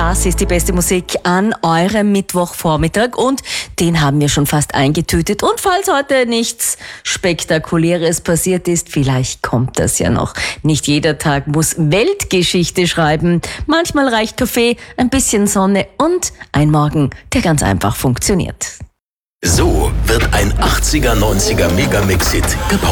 Das ist die beste Musik an eurem Mittwochvormittag und den haben wir schon fast eingetütet. Und falls heute nichts Spektakuläres passiert ist, vielleicht kommt das ja noch. Nicht jeder Tag muss Weltgeschichte schreiben. Manchmal reicht Kaffee, ein bisschen Sonne und ein Morgen, der ganz einfach funktioniert. So wird ein 80er, 90er Megamix-Hit gepowert.